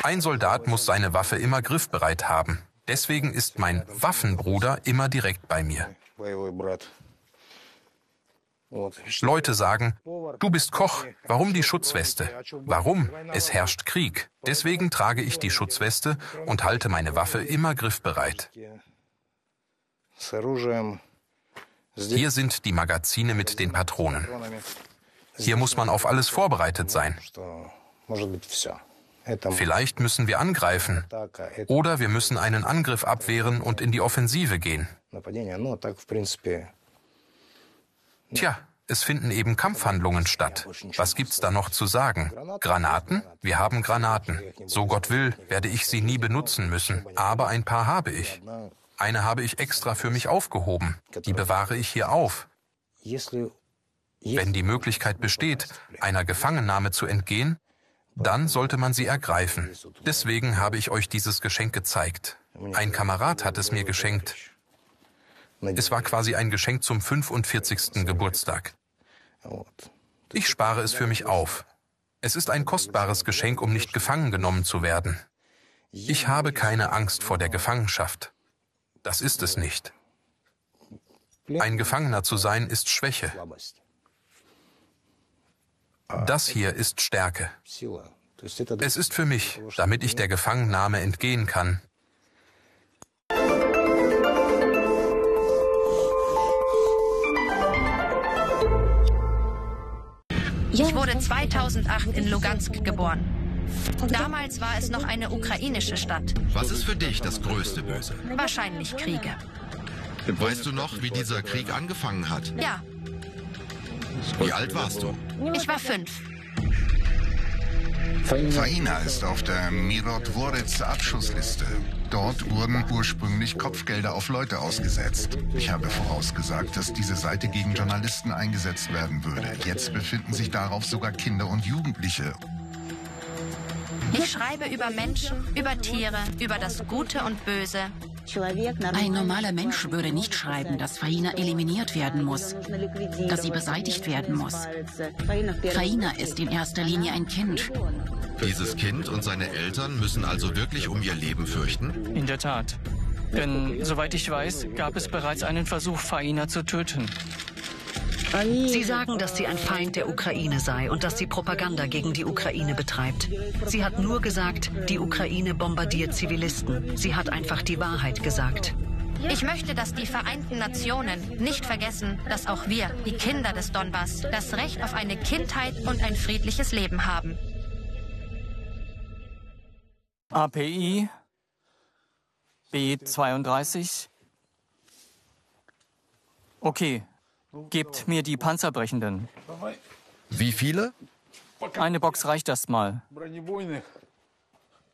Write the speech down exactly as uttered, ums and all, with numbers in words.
Ein Soldat muss seine Waffe immer griffbereit haben. Deswegen ist mein Waffenbruder immer direkt bei mir. Leute sagen, du bist Koch, warum die Schutzweste? Warum? Es herrscht Krieg. Deswegen trage ich die Schutzweste und halte meine Waffe immer griffbereit. Hier sind die Magazine mit den Patronen. Hier muss man auf alles vorbereitet sein. Vielleicht müssen wir angreifen oder wir müssen einen Angriff abwehren und in die Offensive gehen. Tja, es finden eben Kampfhandlungen statt. Was gibt's da noch zu sagen? Granaten? Wir haben Granaten. So Gott will, werde ich sie nie benutzen müssen. Aber ein paar habe ich. Eine habe ich extra für mich aufgehoben. Die bewahre ich hier auf. Wenn die Möglichkeit besteht, einer Gefangennahme zu entgehen, dann sollte man sie ergreifen. Deswegen habe ich euch dieses Geschenk gezeigt. Ein Kamerad hat es mir geschenkt. Es war quasi ein Geschenk zum fünfundvierzigsten Geburtstag. Ich spare es für mich auf. Es ist ein kostbares Geschenk, um nicht gefangen genommen zu werden. Ich habe keine Angst vor der Gefangenschaft. Das ist es nicht. Ein Gefangener zu sein, ist Schwäche. Das hier ist Stärke. Es ist für mich, damit ich der Gefangennahme entgehen kann. Ich wurde zweitausendacht in Lugansk geboren. Damals war es noch eine ukrainische Stadt. Was ist für dich das größte Böse? Wahrscheinlich Kriege. Weißt du noch, wie dieser Krieg angefangen hat? Ja. Wie alt warst du? Ich war fünf. Faina ist auf der Mirotvorets-Abschussliste. Dort wurden ursprünglich Kopfgelder auf Leute ausgesetzt. Ich habe vorausgesagt, dass diese Seite gegen Journalisten eingesetzt werden würde. Jetzt befinden sich darauf sogar Kinder und Jugendliche. Ich schreibe über Menschen, über Tiere, über das Gute und Böse. Ein normaler Mensch würde nicht schreiben, dass Faina eliminiert werden muss, dass sie beseitigt werden muss. Faina ist in erster Linie ein Kind. Dieses Kind und seine Eltern müssen also wirklich um ihr Leben fürchten? In der Tat. Denn, soweit ich weiß, gab es bereits einen Versuch, Faina zu töten. Sie sagen, dass sie ein Feind der Ukraine sei und dass sie Propaganda gegen die Ukraine betreibt. Sie hat nur gesagt, die Ukraine bombardiert Zivilisten. Sie hat einfach die Wahrheit gesagt. Ich möchte, dass die Vereinten Nationen nicht vergessen, dass auch wir, die Kinder des Donbass, das Recht auf eine Kindheit und ein friedliches Leben haben. A P I B zweiunddreißig. Okay. Gebt mir die Panzerbrechenden. Wie viele? Eine Box reicht erst mal.